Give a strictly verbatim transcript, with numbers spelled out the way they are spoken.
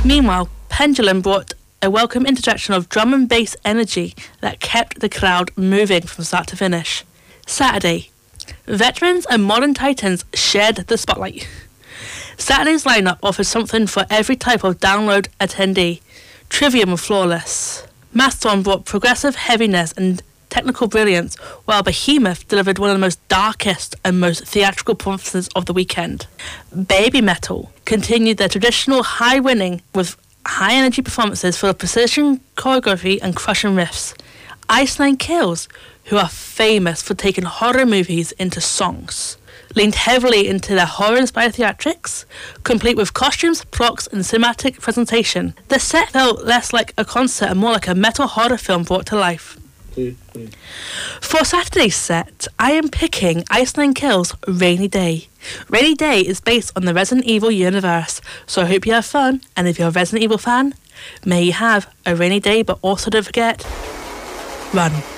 Meanwhile, Pendulum brought a welcome interjection of drum and bass energy that kept the crowd moving from start to finish. Saturday, veterans and modern titans shared the spotlight. Saturday's lineup offers something for every type of download attendee. Trivium was flawless. Mastodon brought progressive heaviness and technical brilliance, while Behemoth delivered one of the most darkest and most theatrical performances of the weekend. Baby Metal continued their traditional high winning with high energy performances full of precision choreography and crushing riffs. Ice Nine Kills, who are famous for taking horror movies into songs, leaned heavily into their horror-inspired theatrics, complete with costumes, props, and cinematic presentation. The set felt less like a concert and more like a metal horror film brought to life. Mm-hmm. For Saturday's set, I am picking Ice Nine Kills' Rainy Day. Rainy Day is based on the Resident Evil universe, so I hope you have fun, and if you're a Resident Evil fan, may you have a rainy day, but also don't forget, run.